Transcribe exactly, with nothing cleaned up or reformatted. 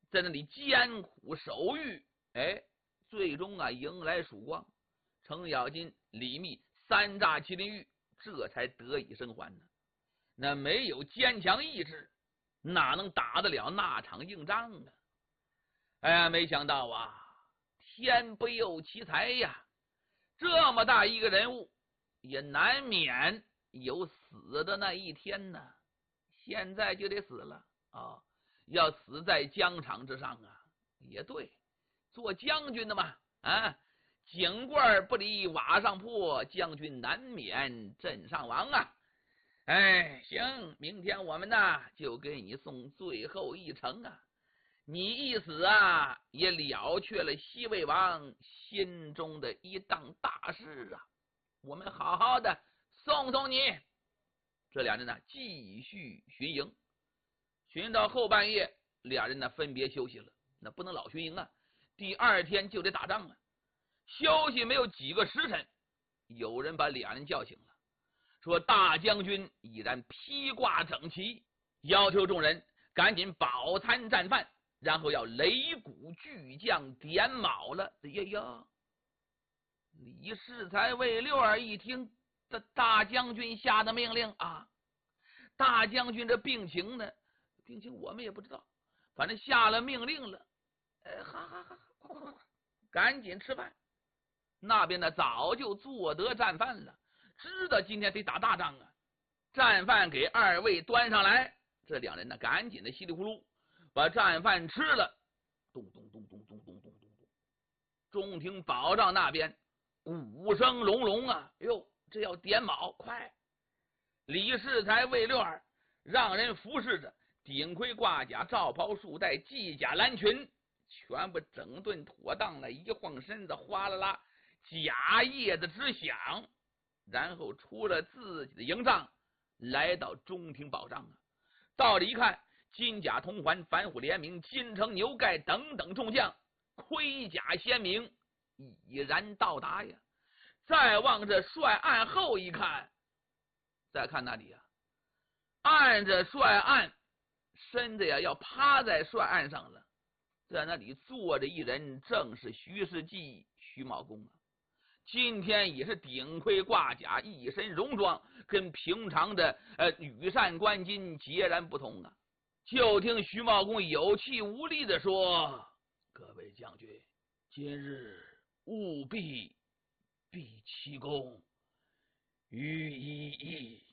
在那里艰苦守御，哎，最终啊迎来曙光。程咬金、李密三炸麒麟玉，这才得以生还呢。那没有坚强意志，哪能打得了那场硬仗啊？哎呀，没想到啊，天不佑其才呀！这么大一个人物，也难免有死的那一天呢。现在就得死了啊、哦！要死在疆场之上啊！也对，做将军的嘛，啊，井罐不离瓦上破，将军难免阵上亡啊！哎，行，明天我们呢就给你送最后一程啊！你一死啊，也了却了西魏王心中的一档大事啊！我们好好的送送你。这俩人呢继续巡营，巡到后半夜，俩人呢分别休息了。那不能老巡营啊，第二天就得打仗啊。休息没有几个时辰，有人把俩人叫醒了，说大将军已然披挂整齐，要求众人赶紧饱餐战饭，然后要擂鼓巨将点卯了。呀呀！李世才、魏六儿一听，这大将军下的命令啊，大将军这病情呢，病情我们也不知道，反正下了命令了。哎，哈哈哈，快快快快，赶紧吃饭。那边呢早就做得战饭了，知道今天得打大仗啊。战饭给二位端上来，这两人呢赶紧的稀里呼噜把战饭吃了。咚咚咚咚咚咚咚咚咚，中庭保障那边鼓声隆隆啊！哟，这要点卯，快！李世才、魏六儿让人服侍着，顶盔挂甲、罩袍束带、系甲蓝裙，全部整顿妥当了。一晃身子，哗啦啦，甲叶子直响，然后出了自己的营帐，来到中庭保障啊。到了一看，金甲铜环、反虎联名、金城牛盖等等众将，盔甲鲜明，已然到达呀。再望着帅案后一看，再看那里啊，按着帅案，身子呀要趴在帅案上了。在那里坐着一人，正是徐世绩、徐茂公啊。今天也是顶盔挂甲，一身戎装，跟平常的呃羽扇纶巾截然不同啊。就听徐茂公有气无力的说：“各位将军，今日务必毕其功，予以义。”